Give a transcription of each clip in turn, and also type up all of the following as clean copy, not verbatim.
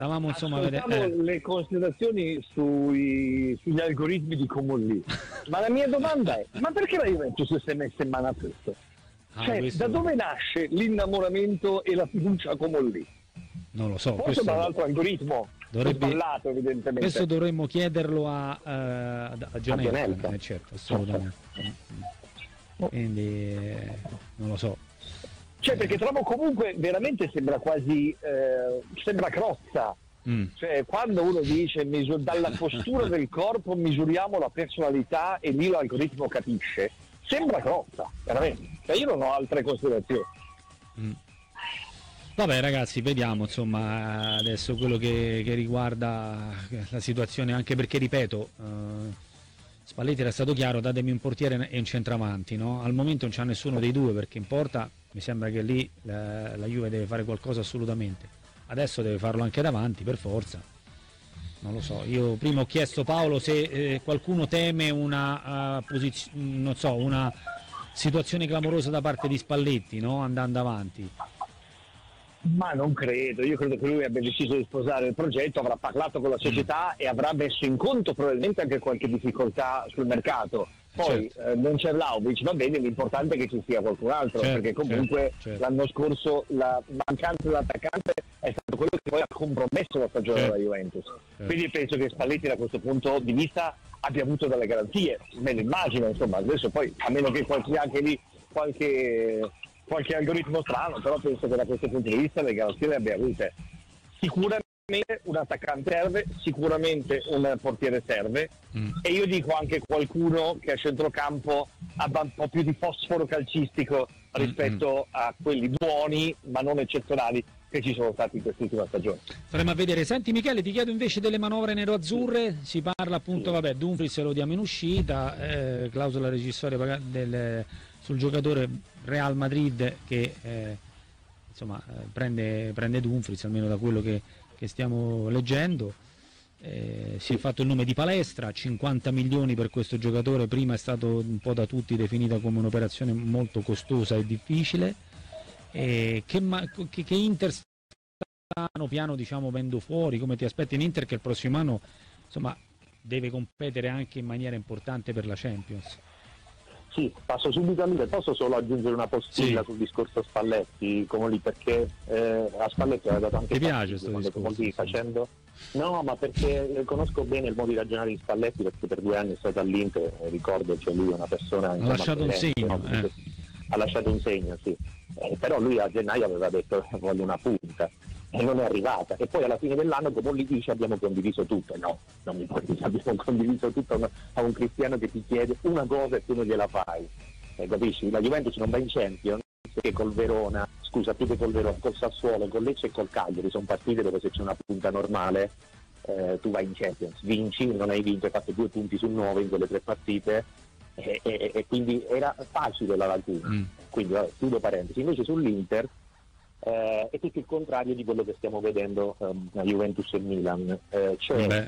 stavamo insomma a vedere le considerazioni sugli algoritmi di Comolli. Ma la mia domanda è: ma perché la Juventus si è messa in mano a questo? Da dove nasce l'innamoramento e la fiducia a Comolli? Non lo so. Forse dall'altro algoritmo sballato, evidentemente. Questo dovremmo chiederlo a Gianetta. Certo, assolutamente. Quindi non lo so. Perché trovo comunque veramente sembra quasi sembra crozza. Cioè, quando uno dice dalla postura del corpo misuriamo la personalità e lì l'algoritmo capisce, sembra crozza, veramente. Io non ho altre considerazioni. Vabbè ragazzi, vediamo insomma adesso quello che riguarda la situazione, anche perché ripeto, Spalletti era stato chiaro: datemi un portiere e un centravanti, no? Al momento non c'ha nessuno dei due, perché in porta mi sembra che lì la Juve deve fare qualcosa assolutamente. Adesso deve farlo anche davanti per forza. Non lo so, io prima ho chiesto Paolo se qualcuno teme una una situazione clamorosa da parte di Spalletti, no? Andando avanti. Ma non credo, io credo che lui abbia deciso di sposare il progetto, avrà parlato con la società e avrà messo in conto probabilmente anche qualche difficoltà sul mercato. Poi non c'è Vlahovic, va bene, l'importante è che ci sia qualcun altro, perché comunque l'anno scorso la mancanza dell'attaccante è stato quello che poi ha compromesso la stagione della Juventus. Quindi penso che Spalletti da questo punto di vista abbia avuto delle garanzie, me lo immagino, insomma, adesso poi a meno che anche lì qualche algoritmo strano, però penso che da questo punto di vista le garanzie le abbia avute. Sicuramente un attaccante serve, sicuramente un portiere serve, e io dico anche qualcuno che a centrocampo abbia un po' più di fosforo calcistico rispetto a quelli buoni ma non eccezionali che ci sono stati in quest'ultima stagione. Staremo a vedere. Senti Michele, ti chiedo invece delle manovre nero-azzurre. Si parla appunto, Dumfries lo diamo in uscita, clausola rescissoria sul giocatore Real Madrid che prende Dumfries, almeno da quello che stiamo leggendo. Si è fatto il nome di Palestra, 50 milioni per questo giocatore, prima è stato un po' da tutti definita come un'operazione molto costosa e difficile. Che Inter piano vendo fuori, come ti aspetti in Inter che il prossimo anno deve competere anche in maniera importante per la Champions? Sì, passo subito a Milan, posso solo aggiungere una postilla sul discorso Spalletti, come lì, perché a Spalletti aveva dato anche... Ti piace questo discorso? Facendo... No, ma perché conosco bene il modo di ragionare di Spalletti, perché per 2 anni è stato all'Inter, ricordo, lui è una persona... Ha lasciato un segno. Ha lasciato un segno, sì. Però lui a gennaio aveva detto voglio una punta e non è arrivata, e poi alla fine dell'anno come lui dice abbiamo condiviso tutto. No, non mi puoi dire abbiamo condiviso tutto a un cristiano che ti chiede una cosa e tu non gliela fai, capisci? La Juventus non va in Champions perché col Verona, più che col Verona, col Sassuolo, col Lecce e col Cagliari sono partite dove se c'è una punta normale tu vai in Champions, vinci, non hai vinto, hai fatto 2 punti su 9 in quelle 3 partite e quindi era facile la laguna. Quindi chiudo parentesi. Invece sull'Inter è tutto il contrario di quello che stiamo vedendo a Juventus e Milan, c'è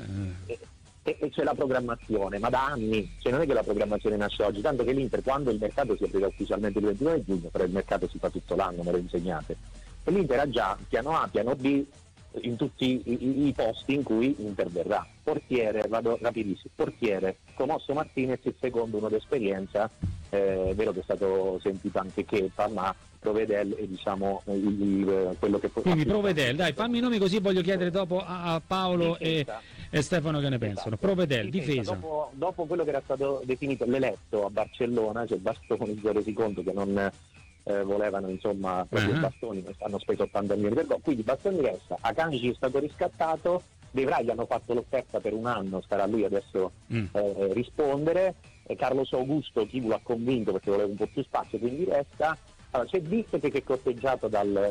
la programmazione, ma da anni, non è che la programmazione nasce oggi, tanto che l'Inter, quando il mercato si aprirà ufficialmente il 29 giugno, però il mercato si fa tutto l'anno, me lo insegnate, e l'Inter ha già piano A, piano B in tutti i posti in cui interverrà. Portiere, vado rapidissimo, portiere Comosso Martinez, il secondo uno d'esperienza, è vero che è stato sentito anche Kepa, ma Provedel è quello che... Quindi Provedel, dai, fammi i nomi così voglio chiedere dopo a Paolo e Stefano che ne pensano. Provedel, difesa. Dopo quello che era stato definito l'eletto a Barcellona, Bastoni, si è resi conto che non volevano proprio Bastoni, hanno speso 80 milioni per gol, quindi Bastoni resta, Akanji è stato riscattato, De Vrij gli hanno fatto l'offerta per 1 anno, starà lui adesso rispondere, Carlos Augusto chi lo ha convinto perché voleva un po' più spazio, quindi resta. Allora, c'è Bissek che è corteggiato dal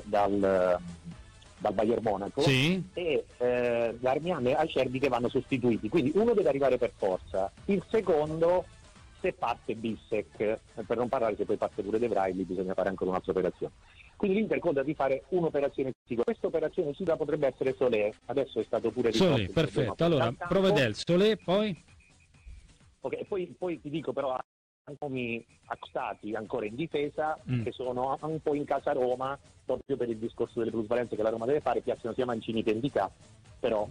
Bayern Monaco, e Darmian e Acerbi che vanno sostituiti, quindi uno deve arrivare per forza, il secondo, se parte Bissek, per non parlare se poi parte pure De Vrij, lì bisogna fare ancora un'altra operazione. Quindi l'Inter conta di fare un'operazione sicura. Questa operazione sicura potrebbe essere Solé, adesso è stato pure risolto. Solé, perfetto. Allora, Provedel, Solé, poi? Ok, poi ti dico però nomi accostati ancora in difesa, che sono un po' in casa Roma, proprio per il discorso delle plusvalenze che la Roma deve fare, piacciono sia Mancini che Indica, però